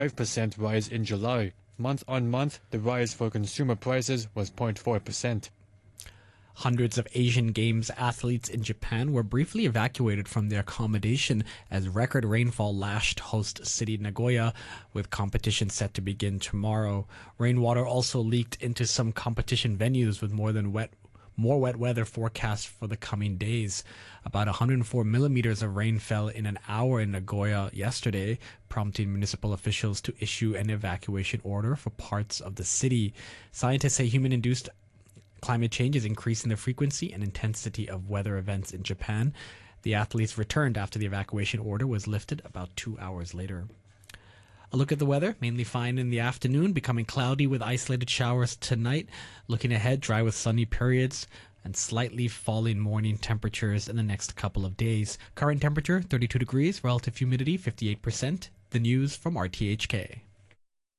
5% rise in July. Month on month, the rise for consumer prices was 0.4%. Hundreds of Asian Games athletes in Japan were briefly evacuated from their accommodation as record rainfall lashed host city Nagoya, with competition set to begin tomorrow. Rainwater also leaked into some competition venues with more wet weather forecast for the coming days. About 104 millimeters of rain fell in an hour in Nagoya yesterday, prompting municipal officials to issue an evacuation order for parts of the city. Scientists say human-induced climate change is increasing the frequency and intensity of weather events in Japan. The athletes returned after the evacuation order was lifted about 2 hours later. A look at the weather, mainly fine in the afternoon, becoming cloudy with isolated showers tonight. Looking ahead, dry with sunny periods and slightly falling morning temperatures in the next couple of days. Current temperature, 32 degrees, relative humidity, 58%. The news from RTHK.